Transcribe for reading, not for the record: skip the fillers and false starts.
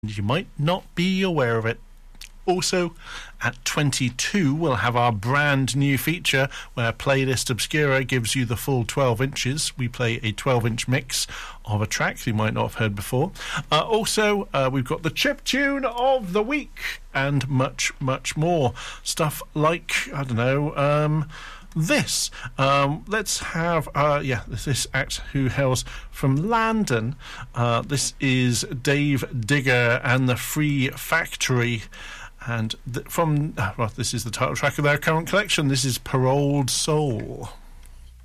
You might not be aware of it. Also, at 22, we'll have our brand new feature where Playlist Obscura gives you the full 12 inches. We play a 12-inch mix of a track you might not have heard before. Also, we've got the chip tune of the week and much, much more. Stuff like, I don't know, this. Let's have, this act who hails from London. This is Dave Digger and the Free Factory. And this is the title track of their current collection. This is Paroled Soul.